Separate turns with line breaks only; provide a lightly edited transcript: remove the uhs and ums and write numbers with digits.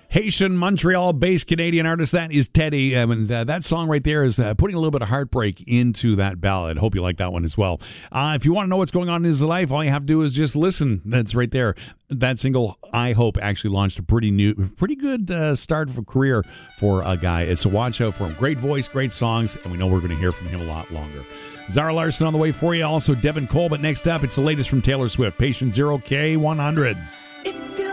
Haitian, Montreal-based Canadian artist. That is Teddy. And that song right there is putting a little bit of heartbreak into that ballad. Hope you like that one as well. If you want to know what's going on in his life, all you have to do is just listen. That's right there. That single, I Hope, actually launched a pretty good start of a career for a guy. It's a watch out for him. Great voice, great songs, and we know we're going to hear from him a lot longer. Zara Larsson on the way for you. Also, Devin Cole. But next up, it's the latest from Taylor Swift. Patient Zero K100.